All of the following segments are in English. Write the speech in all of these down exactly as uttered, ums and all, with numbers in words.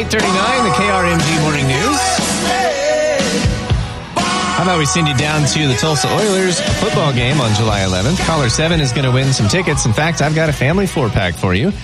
eight thirty-nine, the K R M G Morning News. How about we send you down to the Tulsa Oilers football game on July eleventh? Caller seven is going to win some tickets. In fact, I've got a family four-pack for you.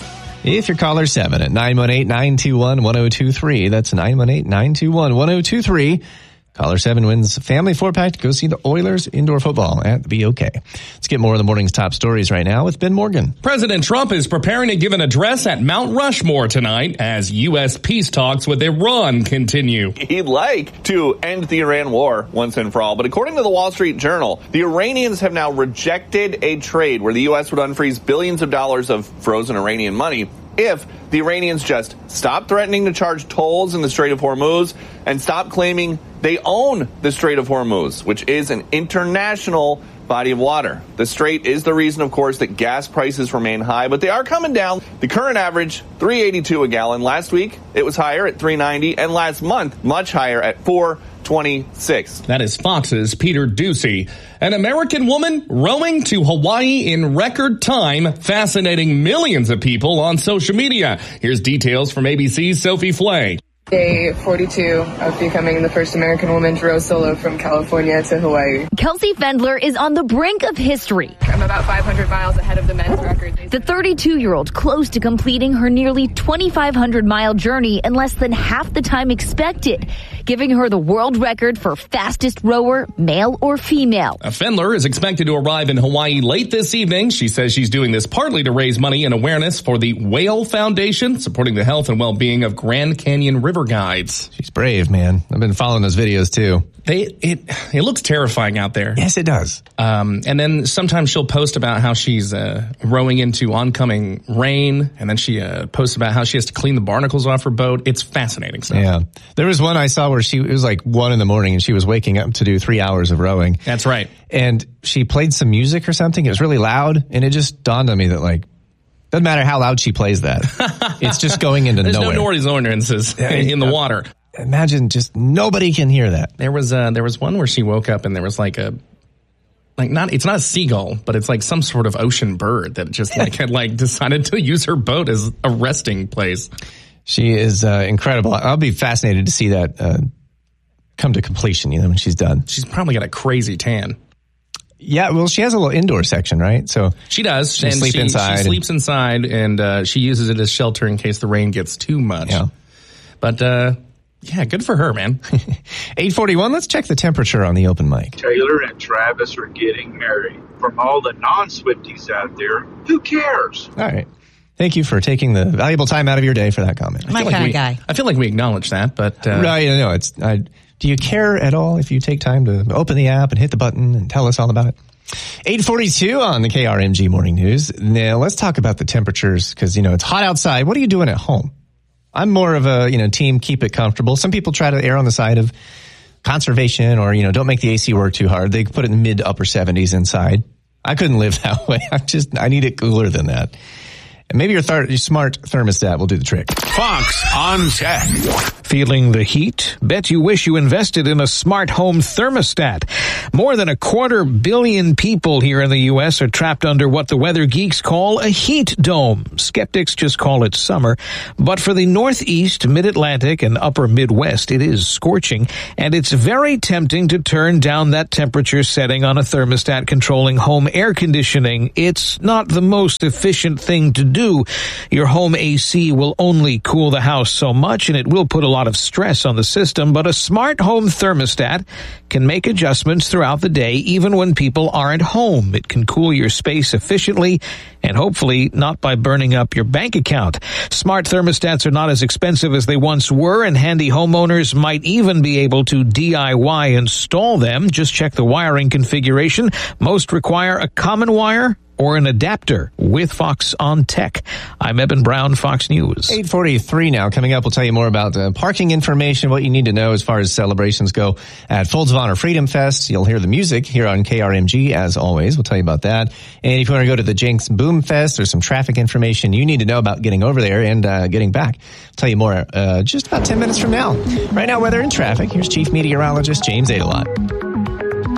If you're caller seven at nine one eight, nine two one, one oh two three, that's nine one eight, nine two one, one oh two three. Caller seven wins family four-pack to go see the Oilers indoor football at the B O K. Let's get more of the morning's top stories right now with Ben Morgan. President Trump is preparing to give an address at Mount Rushmore tonight as U S peace talks with Iran continue. He'd like to end the Iran war once and for all, but according to the Wall Street Journal, the Iranians have now rejected a trade where the U S would unfreeze billions of dollars of frozen Iranian money if the Iranians just stop threatening to charge tolls in the Strait of Hormuz and stop claiming they own the Strait of Hormuz, which is an international body of water. The strait is the reason, of course, that gas prices remain high, but they are coming down. The current average, three eighty-two a gallon. Last week, it was higher at three ninety, and last month, much higher at four twenty-six. That is Fox's Peter Ducey. An American woman rowing to Hawaii in record time, fascinating millions of people on social media. Here's details from A B C's Sophie Flay. Day forty-two of becoming the first American woman to row solo from California to Hawaii. Kelsey Fendler is on the brink of history. I'm about five hundred miles ahead of the men's record. The thirty-two-year-old close to completing her nearly twenty-five hundred mile journey in less than half the time expected, giving her the world record for fastest rower, male or female. Fendler is expected to arrive in Hawaii late this evening. She says she's doing this partly to raise money and awareness for the Whale Foundation, supporting the health and well-being of Grand Canyon River guides. She's brave, man. I've been following those videos too. They it it looks terrifying out there. Yes, it does. Um, and then sometimes she'll post about how she's uh, rowing into oncoming rain, and then she uh, posts about how she has to clean the barnacles off her boat. It's fascinating stuff. Yeah, there was one I saw where she it was like one in the morning, and she was waking up to do three hours of rowing. That's right. And she played some music or something. It was really loud, and it just dawned on me that like. Doesn't matter how loud she plays that. It's just going into There's nowhere. There's no noise ordinances in the water. Imagine just nobody can hear that. There was uh, there was one where she woke up and there was like a like not it's not a seagull, but it's like some sort of ocean bird that just like had like decided to use her boat as a resting place. She is uh, incredible. I'll be fascinated to see that uh, come to completion. You know, when she's done. She's probably got a crazy tan. Yeah, well, she has a little indoor section, right? So she does. She and sleep she, inside. She sleeps inside, and uh, she uses it as shelter in case the rain gets too much. Yeah. But uh, yeah, good for her, man. eight forty-one. Let's check the temperature on the open mic. Taylor and Travis are getting married. From all the non-Swifties out there, who cares? All right. Thank you for taking the valuable time out of your day for that comment. My kind like of we, guy. I feel like we acknowledge that, but uh, right. No, it's. I, do you care at all if you take time to open the app and hit the button and tell us all about it? eight forty-two on the K R M G Morning News. Now, let's talk about the temperatures because, you know, it's hot outside. What are you doing at home? I'm more of a, you know, team keep it comfortable. Some people try to err on the side of conservation or, you know, don't make the A C work too hard. They put it in mid to upper seventies inside. I couldn't live that way. I just, I need it cooler than that. And maybe your, th- your smart thermostat will do the trick. Fox on Tech. Feeling the heat? Bet you wish you invested in a smart home thermostat. More than a quarter billion people here in the U S are trapped under what the weather geeks call a heat dome. Skeptics just call it summer. But for the Northeast, Mid-Atlantic, and Upper Midwest, it is scorching. And it's very tempting to turn down that temperature setting on a thermostat controlling home air conditioning. It's not the most efficient thing to do. Your home A C will only cool the house so much, and it will put a lot of stress on the system, but a smart home thermostat can make adjustments throughout the day, even when people aren't home. It can cool your space efficiently and hopefully not by burning up your bank account. Smart thermostats are not as expensive as they once were, and handy homeowners might even be able to D I Y install them. Just check the wiring configuration. Most require a common wire or an adapter. With Fox on Tech, I'm Eben Brown, Fox News. eight forty-three now. Coming up, we'll tell you more about uh, parking information, what you need to know as far as celebrations go at Folds of Honor Freedom Fest. You'll hear the music here on K R M G, as always. We'll tell you about that. And if you want to go to the Jenks Boom Fest, there's some traffic information you need to know about getting over there and uh, getting back. I'll tell you more uh, just about ten minutes from now. Right now, weather and traffic. Here's Chief Meteorologist James Adelot.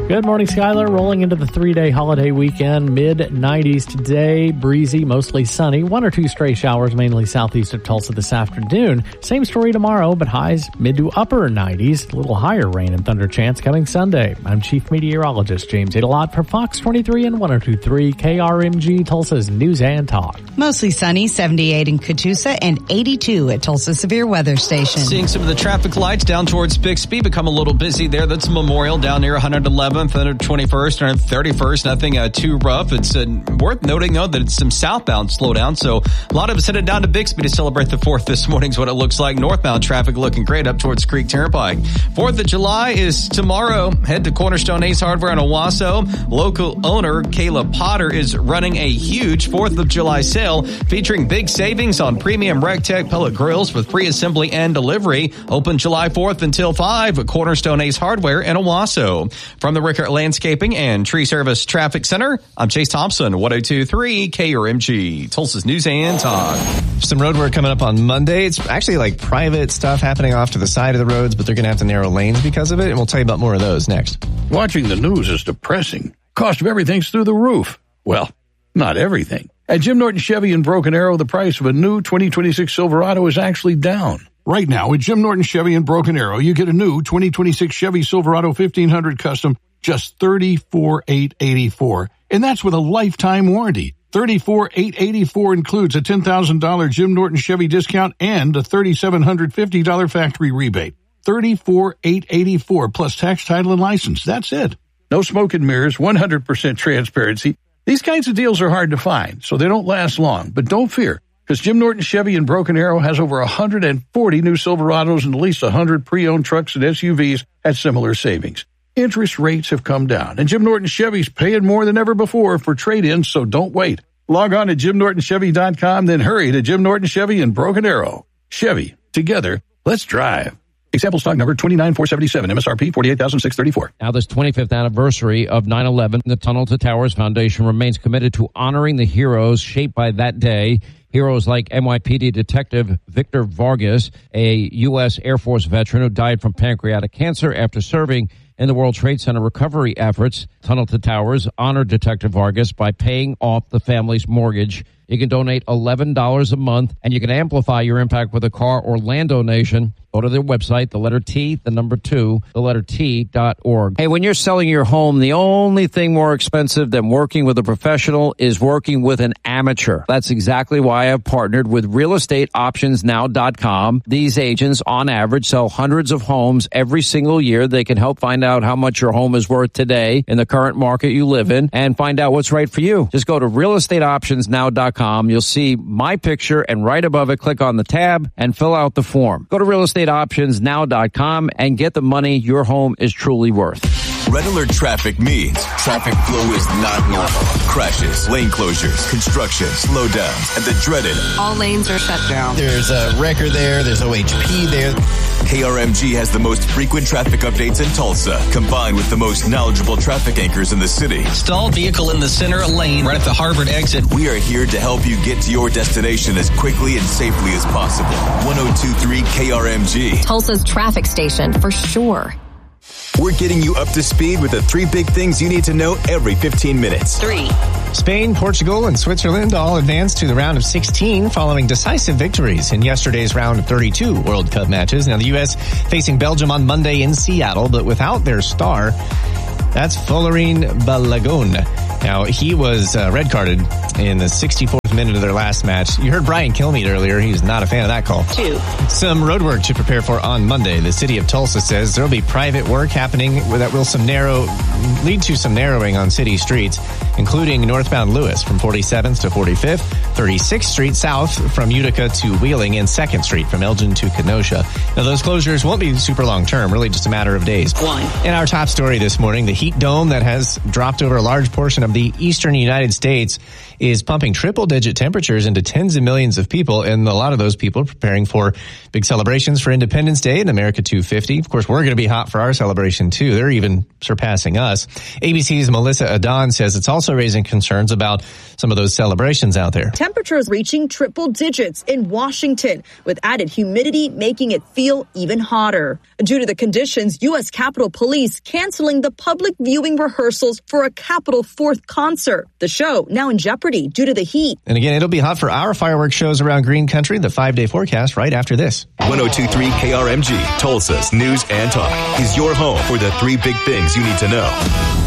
Good morning, Skylar. Rolling into the three-day holiday weekend. mid nineties today. Breezy, mostly sunny. One or two stray showers, mainly southeast of Tulsa this afternoon. Same story tomorrow, but highs mid to upper nineties. A little higher rain and thunder chance coming Sunday. I'm Chief Meteorologist James Adelot for Fox twenty-three and one oh two point three K R M G, Tulsa's News and Talk. Mostly sunny, seventy-eight in Catoosa and eighty-two at Tulsa Severe Weather Station. Seeing some of the traffic lights down towards Bixby become a little busy there. That's Memorial down near one eleventh, one twenty-first, and thirty-first. Nothing uh, too rough. It's uh, worth noting, though, that it's some southbound slowdown. So a lot of us headed down to Bixby to celebrate the fourth this morning is what it looks like. Northbound traffic looking great up towards Creek Turnpike. fourth of July is tomorrow. Head to Cornerstone Ace Hardware in Owasso. Local owner Kayla Potter is running a huge fourth of July sale featuring big savings on premium RecTech pellet grills with pre-assembly and delivery. Open July fourth until five at Cornerstone Ace Hardware in Owasso. From the Rickert Landscaping and Tree Service Traffic Center, I'm Chase Thompson, one oh two point three K R M G, Tulsa's News and Talk. Some road work coming up on Monday. It's actually like private stuff happening off to the side of the roads, but they're going to have to narrow lanes because of it, and we'll tell you about more of those next. Watching the news is depressing. Cost of everything's through the roof. Well, not everything. At Jim Norton Chevy in Broken Arrow, the price of a new twenty twenty-six Silverado is actually down. Right now, at Jim Norton Chevy in Broken Arrow, you get a new twenty twenty-six Chevy Silverado fifteen hundred Custom, just thirty-four thousand eight hundred eighty-four dollars. And that's with a lifetime warranty. thirty-four thousand eight hundred eighty-four dollars includes a ten thousand dollars Jim Norton Chevy discount and a three thousand seven hundred fifty dollars factory rebate. thirty-four thousand eight hundred eighty-four dollars plus tax, title, and license. That's it. No smoke and mirrors, one hundred percent transparency. These kinds of deals are hard to find, so they don't last long. But don't fear, because Jim Norton Chevy in Broken Arrow has over one hundred forty new Silverados and at least one hundred pre-owned trucks and S U Vs at similar savings. Interest rates have come down, and Jim Norton Chevy's paying more than ever before for trade-ins, so don't wait. Log on to jim norton chevy dot com, then hurry to Jim Norton Chevy in Broken Arrow. Chevy, together, let's drive. Example stock number twenty-nine thousand four hundred seventy-seven, M S R P forty-eight thousand six hundred thirty-four. Now, this twenty-fifth anniversary of nine eleven, the Tunnel to Towers Foundation remains committed to honoring the heroes shaped by that day. Heroes like N Y P D Detective Victor Vargas, a U S Air Force veteran who died from pancreatic cancer after serving in the World Trade Center recovery efforts. Tunnel to Towers honored Detective Vargas by paying off the family's mortgage. You can donate eleven dollars a month, and you can amplify your impact with a car or land donation. Go to their website, the letter T, the number two, the letter T dot org. Hey, when you're selling your home, the only thing more expensive than working with a professional is working with an amateur. That's exactly why I've partnered with real estate options now dot com. These agents, on average, sell hundreds of homes every single year. They can help find out how much your home is worth today in the current market you live in and find out what's right for you. Just go to real estate options now dot com. You'll see my picture, and right above it, click on the tab and fill out the form. Go to real estate options now dot com and get the money your home is truly worth. Red alert traffic means traffic flow is not normal. Crashes, lane closures, construction, slowdowns, and the dreaded all lanes are shut down. There's a wrecker there. There's O H P there. K R M G has the most frequent traffic updates in Tulsa, combined with the most knowledgeable traffic anchors in the city. Stalled vehicle in the center lane right at the Harvard exit. We are here to help you get to your destination as quickly and safely as possible. one oh two point three K R M G. Tulsa's traffic station, for sure. We're getting you up to speed with the three big things you need to know every fifteen minutes. Three. Spain, Portugal, and Switzerland all advanced to the round of sixteen following decisive victories in yesterday's round of thirty-two World Cup matches. Now, the U S facing Belgium on Monday in Seattle, but without their star. That's Folarin Balogun. Now, he was uh, red-carded in the sixty-fourth minute of their last match. You heard Brian Kilmeade earlier. He was not a fan of that call. Two. Some road work to prepare for on Monday. The city of Tulsa says there will be private work happening that will some narrow lead to some narrowing on city streets, including northbound Lewis from forty-seventh to forty-fifth, thirty-sixth Street south from Utica to Wheeling, and second Street from Elgin to Kenosha. Now, those closures won't be super long-term, really just a matter of days. One. In our top story this morning, the heat dome that has dropped over a large portion of the eastern United States is pumping triple-digit temperatures into tens of millions of people, and a lot of those people are preparing for big celebrations for Independence Day and America two fifty. Of course, we're going to be hot for our celebration, too. They're even surpassing us. A B C's Melissa Adon says it's also also raising concerns about some of those celebrations out there. Temperatures reaching triple digits in Washington, with added humidity making it feel even hotter. Due to the conditions, U S Capitol Police canceling the public viewing rehearsals for a Capitol Fourth concert. The show now in jeopardy due to the heat. And again, it'll be hot for our fireworks shows around Green Country, the five-day forecast right after this. one oh two point three K R M G, Tulsa's News and Talk, is your home for the three big things you need to know.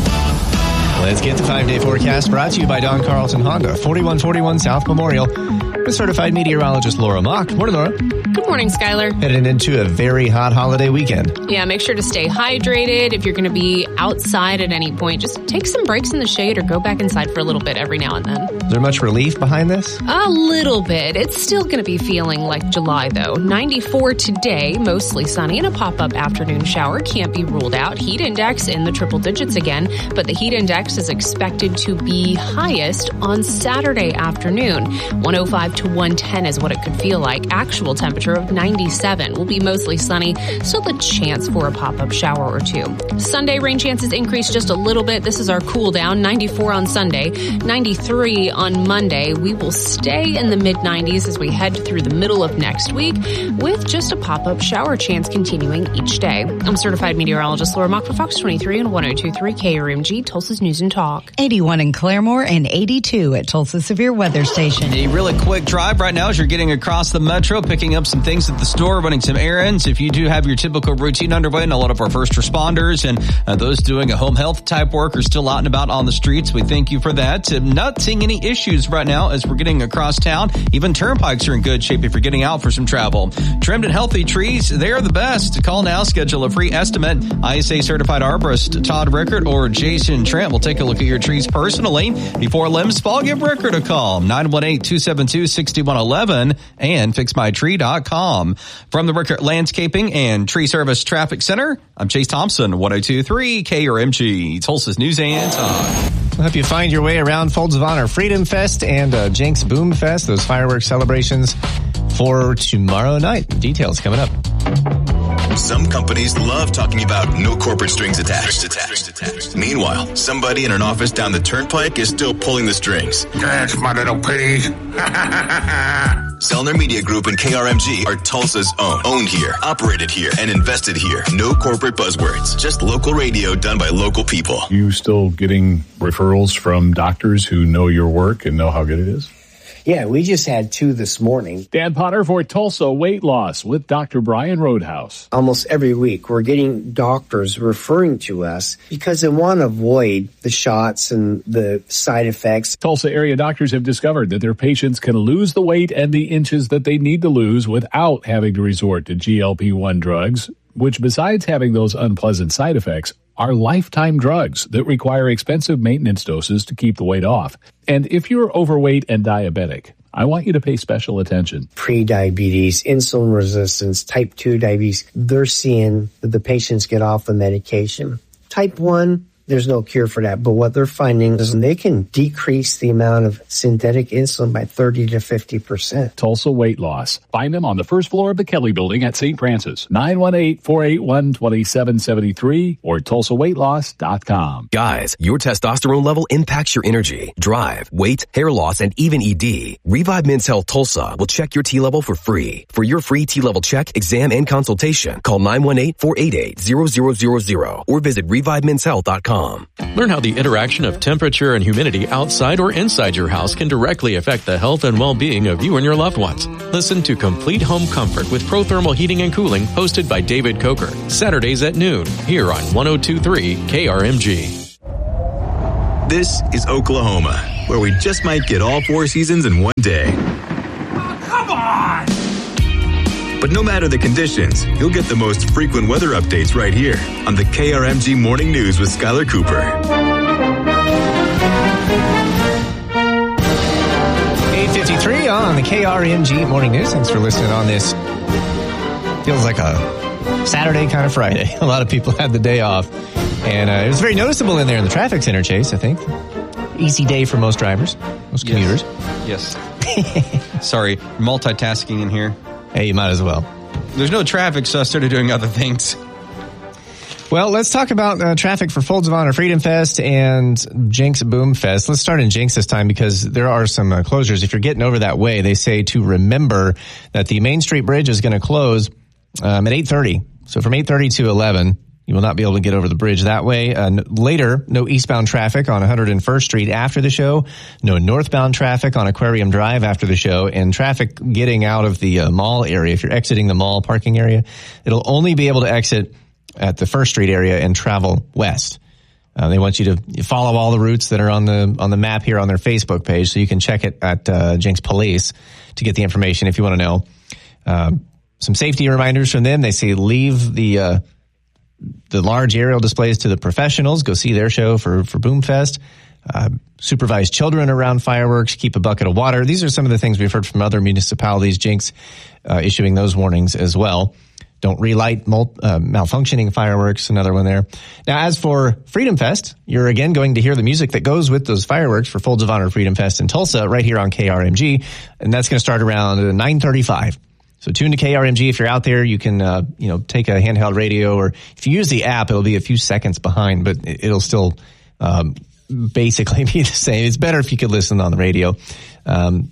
Let's get the five-day forecast brought to you by Don Carlson Honda, forty-one forty-one South Memorial, with certified meteorologist Laura Mock. Morning, Laura. Good morning, Skylar. Heading into a very hot holiday weekend. Yeah, make sure to stay hydrated. If you're going to be outside at any point, just take some breaks in the shade or go back inside for a little bit every now and then. Is there much relief behind this? A little bit. It's still going to be feeling like July, though. ninety-four today, mostly sunny, and a pop-up afternoon shower can't be ruled out. Heat index in the triple digits again, but the heat index is expected to be highest on Saturday afternoon. one oh five to one ten is what it could feel like. Actual temperature of ninety-seven will be mostly sunny, still a chance for a pop-up shower or two. Sunday, rain chances increase just a little bit. This is our cool down. ninety-four on Sunday, ninety-three on Monday. We will stay in the mid nineties as we head through the middle of next week, with just a pop-up shower chance continuing each day. I'm certified meteorologist Laura Mock for Fox twenty-three and one oh two point three K R M G, Tulsa's News and Talk. eighty-one in Claremore and eighty-two at Tulsa Severe Weather Station. A really quick drive right now as you're getting across the metro, picking up some things at the store, running some errands. If you do have your typical routine underway, and a lot of our first responders and uh, those doing a home health type work are still out and about on the streets, we thank you for that. Uh, not seeing any issues right now as we're getting across town. Even turnpikes are in good shape if you're getting out for some travel. Trimmed and healthy trees, they're the best. Call now, schedule a free estimate. I S A certified arborist Todd Rickard or Jason Trent will take a look at your trees personally. Before limbs fall, give Rickard a call. nine one eight, two seven two, six one one one and fix my tree dot com. From the Rickard Landscaping and Tree Service Traffic Center, I'm Chase Thompson, one oh two point three K R M G, Tulsa's News and Talk. We'll help you find your way around Folds of Honor Freedom Fest and uh, Jenks Boom Fest, those fireworks celebrations for tomorrow night. Details coming up. Some companies love talking about no corporate strings attached. attached, attached. Meanwhile, somebody in an office down the turnpike is still pulling the strings. That's my little pig. Selner Media Group and K R M G are Tulsa's own. Owned here, operated here, and invested here. No corporate buzzwords. Just local radio done by local people. You still getting referrals from doctors who know your work and know how good it is? Yeah, we just had two this morning. Dan Potter for Tulsa Weight Loss with Doctor Brian Roadhouse. Almost every week we're getting doctors referring to us because they want to avoid the shots and the side effects. Tulsa area doctors have discovered that their patients can lose the weight and the inches that they need to lose without having to resort to G L P one drugs, which besides having those unpleasant side effects, are lifetime drugs that require expensive maintenance doses to keep the weight off. And if you're overweight and diabetic, I want you to pay special attention. Pre-diabetes, insulin resistance, type two diabetes, they're seeing that the patients get off the medication. Type one, there's no cure for that, but what they're finding is they can decrease the amount of synthetic insulin by thirty to fifty percent. Tulsa Weight Loss. Find them on the first floor of the Kelly Building at Saint Francis. nine one eight, four eight one, two seven seven three or tulsa weight loss dot com. Guys, your testosterone level impacts your energy, drive, weight, hair loss, and even E D. Revive Men's Health Tulsa will check your T level for free. For your free T level check, exam, and consultation, call nine one eight, four eight eight, zero zero zero zero or visit revive mens health dot com. Learn how the interaction of temperature and humidity outside or inside your house can directly affect the health and well-being of you and your loved ones. Listen to Complete Home Comfort with ProThermal Heating and Cooling, hosted by David Coker, Saturdays at noon, here on one oh two point three K R M G. This is Oklahoma, where we just might get all four seasons in one day. Oh, come on! But no matter the conditions, you'll get the most frequent weather updates right here on the K R M G Morning News with Skylar Cooper. eight fifty-three on the K R M G Morning News. Thanks for listening on this. Feels like a Saturday kind of Friday. A lot of people had the day off. And uh, it was very noticeable in there in the traffic center, Chase, I think. Easy day for most drivers, most commuters. Yes. yes. Sorry, multitasking in here. Hey, you might as well. There's no traffic, so I started doing other things. Well, let's talk about uh, traffic for Folds of Honor Freedom Fest and Jenks Boom Fest. Let's start in Jenks this time because there are some uh, closures. If you're getting over that way, they say to remember that the Main Street Bridge is going to close um, at eight thirty. So from eight thirty to eleven, you will not be able to get over the bridge that way. Uh, n- later, no eastbound traffic on one hundred first Street after the show. No northbound traffic on Aquarium Drive after the show. And traffic getting out of the uh, mall area, if you're exiting the mall parking area, it'll only be able to exit at the First Street area and travel west. Uh, they want you to follow all the routes that are on the on the map here on their Facebook page, so you can check it at uh, Jenks Police to get the information if you want to know. Uh, some safety reminders from them. They say leave the uh, the large aerial displays to the professionals. Go see their show for for Boomfest. Uh, supervise children around fireworks. Keep a bucket of water. These are some of the things we've heard from other municipalities. Jenks uh, issuing those warnings as well. Don't relight mul- uh, malfunctioning fireworks, another one there. Now, as for Freedom Fest, you're again going to hear the music that goes with those fireworks for Folds of Honor Freedom Fest in Tulsa right here on K R M G, and that's going to start around nine thirty-five. So tune to K R M G. If you're out there, you can uh, you know take a handheld radio, or if you use the app, it'll be a few seconds behind, but it'll still um, basically be the same. It's better if you could listen on the radio. Um,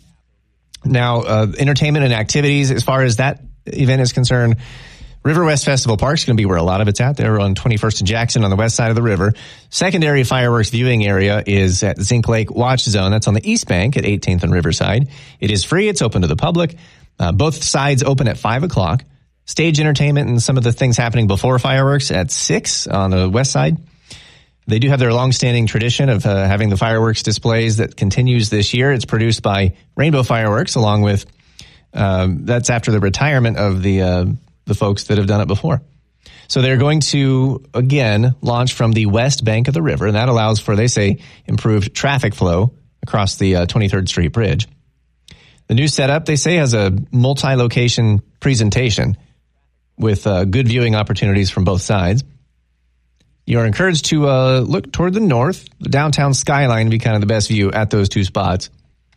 now, uh, entertainment and activities, as far as that event is concerned, River West Festival Park is going to be where a lot of it's at. They're on twenty-first and Jackson on the west side of the river. Secondary fireworks viewing area is at Zinc Lake Watch Zone. That's on the east bank at eighteenth and Riverside. It is free. It's open to the public. Uh, both sides open at five o'clock. Stage entertainment and some of the things happening before fireworks at six on the west side. They do have their longstanding tradition of uh, having the fireworks displays that continues this year. It's produced by Rainbow Fireworks, along with um, that's after the retirement of the uh, the folks that have done it before. So they're going to, again, launch from the west bank of the river, and that allows for, they say, improved traffic flow across the uh, twenty-third Street Bridge. The new setup, they say, has a multi-location presentation with uh, good viewing opportunities from both sides. You're encouraged to uh, look toward the north. The downtown skyline would be kind of the best view at those two spots.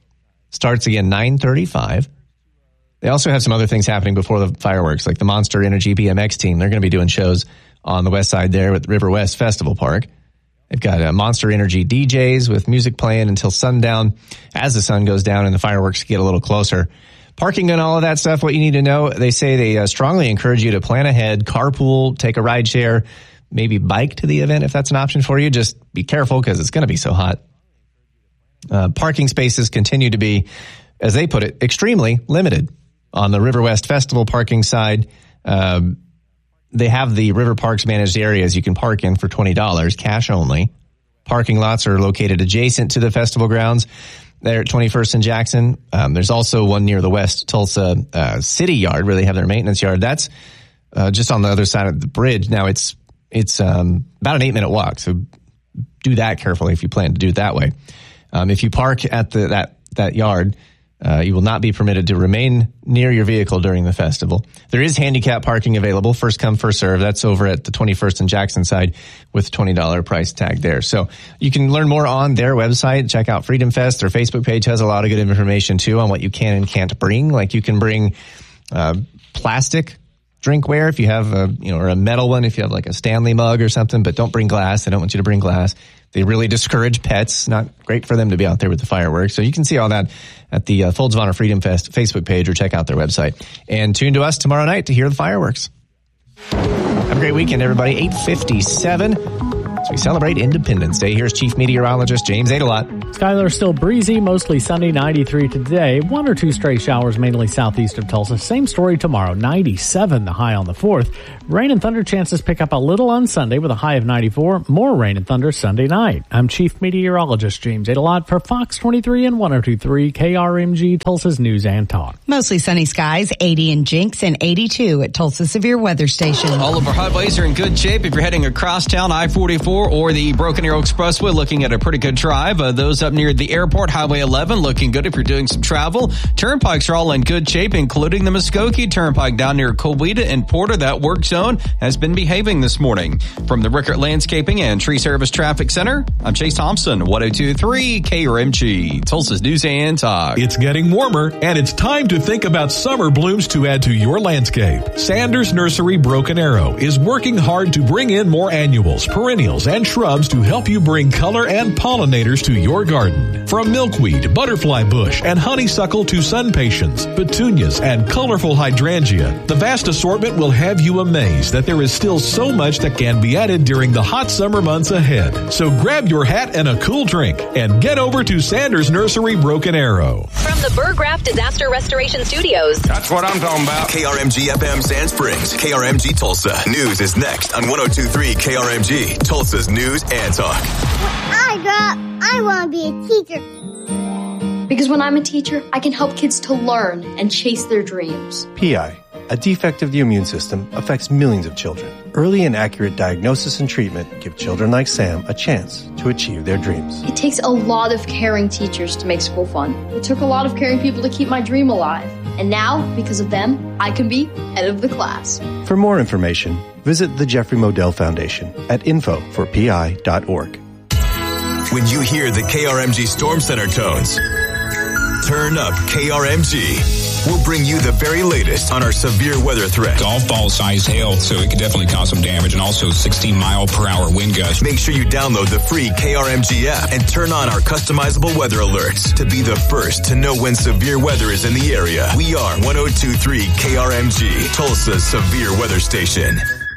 Starts again nine thirty-five. They also have some other things happening before the fireworks, like the Monster Energy B M X team. They're going to be doing shows on the west side there at River West Festival Park. They've got uh, Monster Energy D Js with music playing until sundown. As the sun goes down and the fireworks get a little closer. Parking and all of that stuff, what you need to know, they say they uh, strongly encourage you to plan ahead, carpool, take a ride share, maybe bike to the event if that's an option for you. Just be careful because it's going to be so hot. Uh, parking spaces continue to be, as they put it, extremely limited. On the River West Festival parking side, um, they have the River Parks managed areas you can park in for twenty dollars, cash only. Parking lots are located adjacent to the festival grounds there at twenty-first and Jackson. Um, there's also one near the West Tulsa uh, City Yard where they have their maintenance yard. That's uh, just on the other side of the bridge. Now, it's it's um, about an eight-minute walk, so do that carefully if you plan to do it that way. Um, if you park at the that that yard, Uh, you will not be permitted to remain near your vehicle during the festival. There is handicap parking available, first come, first serve. That's over at the twenty-first and Jackson side with twenty dollars price tag there. So you can learn more on their website. Check out Freedom Fest. Their Facebook page has a lot of good information too on what you can and can't bring. Like you can bring uh, plastic drinkware if you have a, you know, or a metal one if you have like a Stanley mug or something, but don't bring glass. They don't want you to bring glass. They really discourage pets. Not great for them to be out there with the fireworks. So you can see all that at the uh, Folds of Honor Freedom Fest Facebook page or check out their website. And tune to us tomorrow night to hear the fireworks. Have a great weekend, everybody. eight fifty-seven. As we celebrate Independence Day, here's Chief Meteorologist James Adelot. Skyler still breezy, mostly sunny, ninety-three today. One or two stray showers, mainly southeast of Tulsa. Same story tomorrow, ninety-seven, the high on the fourth. Rain and thunder chances pick up a little on Sunday with a high of ninety-four. More rain and thunder Sunday night. I'm Chief Meteorologist James Adelot for Fox twenty-three and one oh two point three K R M G, Tulsa's News and Talk. Mostly sunny skies, eighty in Jenks and eighty-two at Tulsa Severe Weather Station. All of our highways are in good shape. If you're heading across town, I forty-four four or the Broken Arrow Expressway looking at a pretty good drive. Uh, those up near the airport, Highway eleven, looking good if you're doing some travel. Turnpikes are all in good shape, including the Muskogee Turnpike down near Coweta and Porter. That work zone has been behaving this morning. From the Rickert Landscaping and Tree Service Traffic Center, I'm Chase Thompson, one oh two point three K R M G, Tulsa's News and Talk. It's getting warmer, and it's time to think about summer blooms to add to your landscape. Sanders Nursery Broken Arrow is working hard to bring in more annuals, perennials, and shrubs to help you bring color and pollinators to your garden. From milkweed, butterfly bush, and honeysuckle to sun patience, petunias, and colorful hydrangea, the vast assortment will have you amazed that there is still so much that can be added during the hot summer months ahead. So grab your hat and a cool drink and get over to Sanders Nursery Broken Arrow. From the Burgraft Disaster Restoration Studios. That's what I'm talking about. K R M G F M Sand Springs, K R M G Tulsa. News is next on one oh two point three K R M G, Tulsa's News and Talk. When I grow up, I want to be a teacher. Because when I'm a teacher, I can help kids to learn and chase their dreams. P I, a defect of the immune system, affects millions of children. Early and accurate diagnosis and treatment give children like Sam a chance to achieve their dreams. It takes a lot of caring teachers to make school fun. It took a lot of caring people to keep my dream alive. And now, because of them, I can be head of the class. For more information, visit the Jeffrey Modell Foundation at info for P I dot org. When you hear the K R M G Storm Center tones, turn up K R M G. We'll bring you the very latest on our severe weather threat. Golf ball size hail, so it could definitely cause some damage, and also sixteen mile per hour wind gusts. Make sure you download the free K R M G app and turn on our customizable weather alerts to be the first to know when severe weather is in the area. We are one oh two point three K R M G, Tulsa's severe weather station.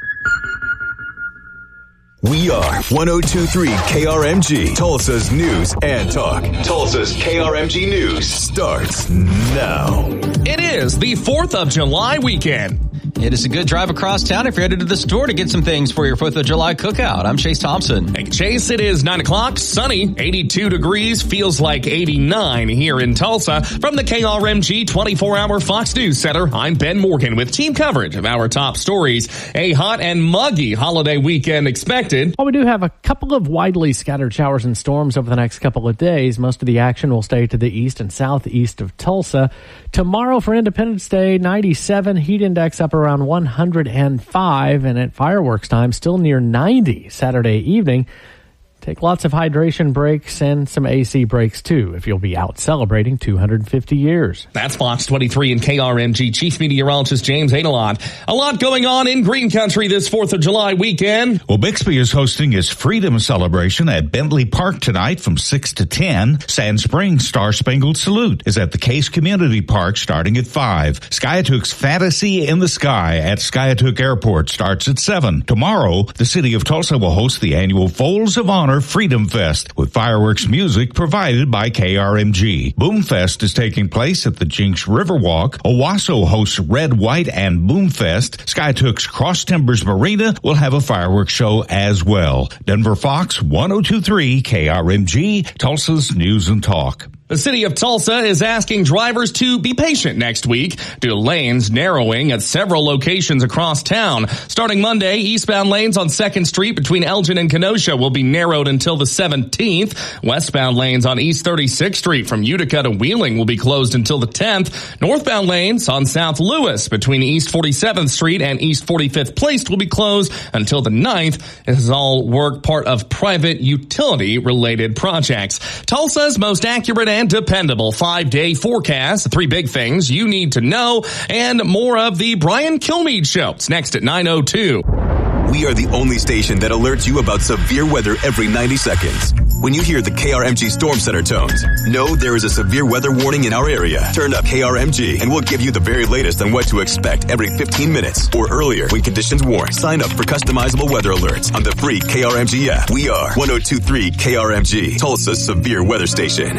We are one oh two point three K R M G, Tulsa's News and Talk. Tulsa's K R M G News starts now. It is the fourth of July weekend. It is a good drive across town if you're headed to the store to get some things for your fourth of July cookout. I'm Chase Thompson. Hey, Chase, it is nine o'clock, sunny, eighty-two degrees, feels like eighty-nine here in Tulsa. From the K R M G twenty-four hour Fox News Center, I'm Ben Morgan with team coverage of our top stories. A hot and muggy holiday weekend expected. While we do have a couple of widely scattered showers and storms over the next couple of days, most of the action will stay to the east and southeast of Tulsa. Tomorrow for Independence Day, ninety-seven, heat index up around one hundred five, and at fireworks time, still near ninety Saturday evening. Take lots of hydration breaks and some A C breaks, too, if you'll be out celebrating two hundred fifty years. That's Fox twenty-three and K R M G Chief Meteorologist James Adelon. A lot going on in Green Country this fourth of July weekend. Well, Bixby is hosting its Freedom Celebration at Bentley Park tonight from six to ten. Sand Springs Star Spangled Salute is at the Case Community Park starting at five. Skiatook's Fantasy in the Sky at Skiatook Airport starts at seven. Tomorrow, the city of Tulsa will host the annual Folds of Honor Freedom Fest with fireworks music provided by K R M G. Boom Fest is taking place at the Jinx Riverwalk. Owasso hosts Red, White, and Boom Fest. Skiatook's Cross Timbers Marina will have a fireworks show as well. Denver Fox one oh two point three K R M G, Tulsa's News and Talk. The city of Tulsa is asking drivers to be patient next week due to lanes narrowing at several locations across town. Starting Monday, eastbound lanes on second Street between Elgin and Kenosha will be narrowed until the seventeenth. Westbound lanes on East thirty-sixth Street from Utica to Wheeling will be closed until the tenth. Northbound lanes on South Lewis between East forty-seventh Street and East forty-fifth Place will be closed until the ninth. This is all work part of private utility-related projects. Tulsa's most accurate and dependable five-day forecast, the three big things you need to know, and more of the Brian Kilmeade Show. It's next at nine oh two. We are the only station that alerts you about severe weather every ninety seconds. When you hear the K R M G Storm Center tones, know there is a severe weather warning in our area. Turn up K R M G and we'll give you the very latest on what to expect every fifteen minutes or earlier when conditions warn. Sign up for customizable weather alerts on the free K R M G app. We are one oh two point three K R M G, Tulsa's severe weather station.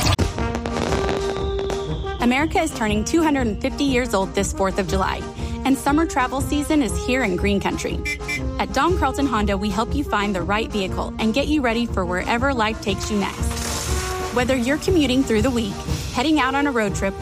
America is turning two hundred fifty years old this fourth of July, and summer travel season is here in Green Country. At Don Carlton Honda, we help you find the right vehicle and get you ready for wherever life takes you next. Whether you're commuting through the week, heading out on a road trip,